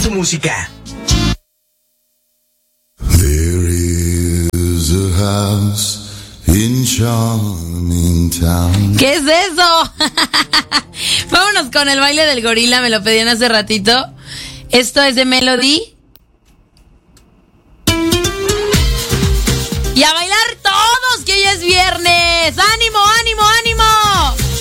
su música. There is a house in charming town. ¿Qué es eso? Vámonos con el baile del gorila, me lo pedían hace ratito. Esto es de Melody. Y a bailar todos, que hoy es viernes. ¡Ánimo!